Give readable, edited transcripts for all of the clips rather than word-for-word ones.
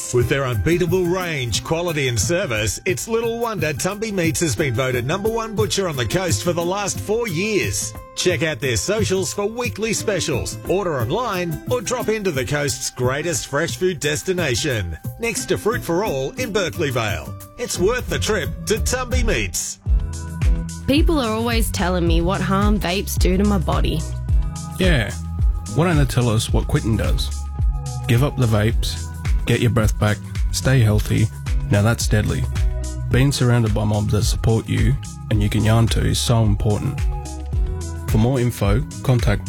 With their unbeatable range, quality and service, it's little wonder Tumby Meats has been voted #1 butcher on the coast for the last 4 years. Check out their socials for weekly specials, order online or drop into the coast's greatest fresh food destination, next to Fruit for All in Berkeley Vale. It's worth the trip to Tumby Meats. People are always telling me what harm vapes do to my body. Yeah, why don't they tell us what quitting does? Give up the vapes, get your breath back, stay healthy. Now that's deadly. Being surrounded by mobs that support you and you can yarn to is so important. For more info, contact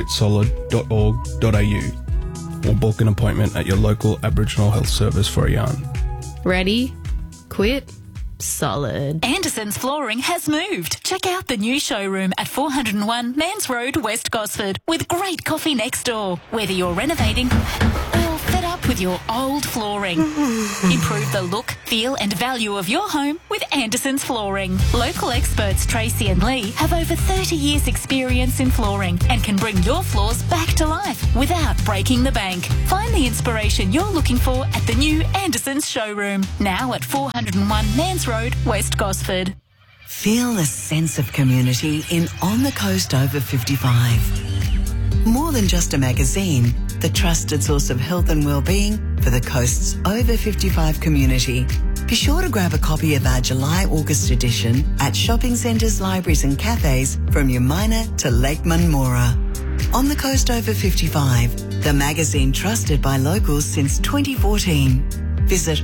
readyquitsolid.org.au or book an appointment at your local Aboriginal Health Service for a yarn. Ready? Quit? Solid. Anderson's Flooring has moved. Check out the new showroom at 401 Mans Road, West Gosford, with great coffee next door. Whether you're renovating or fed up with your old flooring, improve the look, feel and value of your home with Anderson's Flooring. Local experts Tracy and Lee have over 30 years experience in flooring and can bring your floors back to life without breaking the bank. Find the inspiration you're looking for at the new Anderson's showroom, now at 401 Mans Road, West Gosford. Feel a sense of community in On the Coast Over 55. More than just a magazine, the trusted source of health and well-being for the coast's over 55 community. Be sure to grab a copy of our July-August edition at shopping centres, libraries and cafes from Umina to Lake Munmora. On the Coast Over 55, the magazine trusted by locals since 2014. Visit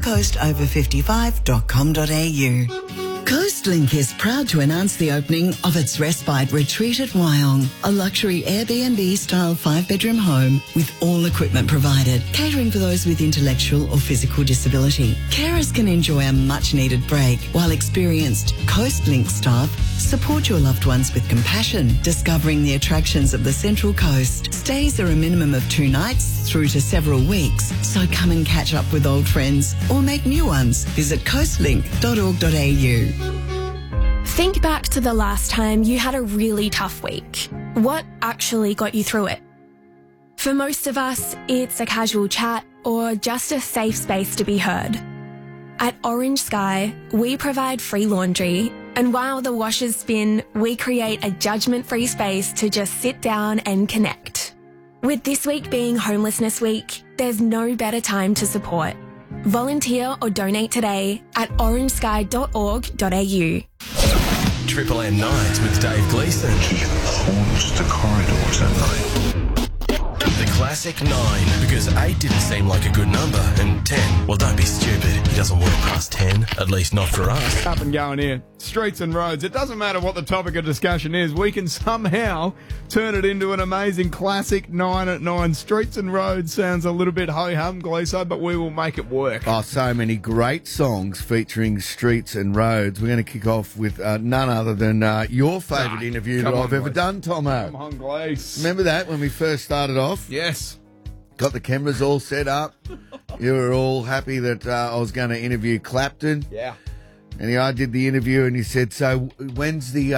onthecoastover55.com.au. Coastlink is proud to announce the opening of its Respite Retreat at Wyong, a luxury Airbnb-style 5-bedroom home with all equipment provided, catering for those with intellectual or physical disability. Carers can enjoy a much-needed break, while experienced Coastlink staff support your loved ones with compassion, discovering the attractions of the Central Coast. Stays are a minimum of 2 nights through to several weeks, so come and catch up with old friends or make new ones. Visit coastlink.org.au. Think back to the last time you had a really tough week. What actually got you through it? For most of us, it's a casual chat or just a safe space to be heard. At Orange Sky, we provide free laundry, and while the washers spin, we create a judgment-free space to just sit down and connect. With this week being Homelessness Week, there's no better time to support. Volunteer or donate today at orangesky.org.au. Triple M Night with Dave Gleeson. He haunts the corridors at night. The classic 9, because 8 didn't seem like a good number, and 10, well, don't be stupid. He doesn't work past 10, at least not for us. Up and going here. Streets and roads. It doesn't matter what the topic of discussion is. We can somehow turn it into an amazing classic 9 at 9. Streets and roads sounds a little bit ho-hum, Gleeso, but we will make it work. Oh, so many great songs featuring streets and roads. We're going to kick off with none other than your favourite interview that I've ever done, Tomo. Come on, Glees. Remember that when we first started off? Yes. Got the cameras all set up. You were all happy that I was going to interview Clapton. Yeah. And I did the interview, and he said, "So when's the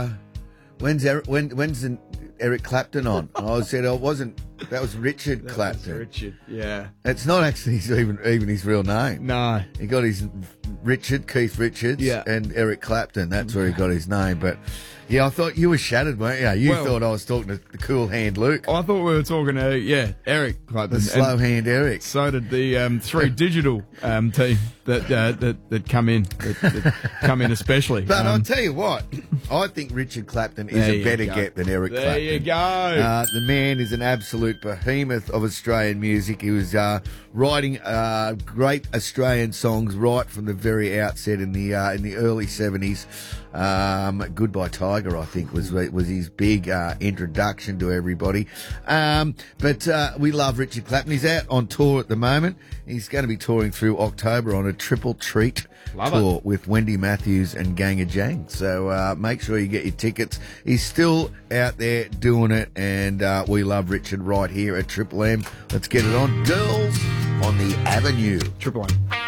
Eric Clapton on?" And I said, "Oh, it wasn't. That was Richard Clapton." Richard, yeah. It's not actually even his real name. No. He got his Keith Richards, and Eric Clapton. That's where he got his name. But yeah, I thought you were shattered, weren't you? You thought I was talking to the cool hand Luke. I thought we were talking to Eric Clapton. The slow hand Eric. So did the 3 Digital team that come in, that come in especially. But I'll tell you what, I think Richard Clapton is a better get than Eric Clapton. There you go. The man is an absolute behemoth of Australian music. He was writing great Australian songs right from the very outset in the early 70s. Goodbye Tiger, I think, was his big introduction to everybody. But we love Richard Clapton. He's out on tour at the moment. He's going to be touring through October on a triple treat tour with Wendy Matthews and Gang of Jang. So make sure you get your tickets. He's still out there doing it, and we love Richard right here at Triple M. Let's get it on. Girls on the Avenue. Triple M.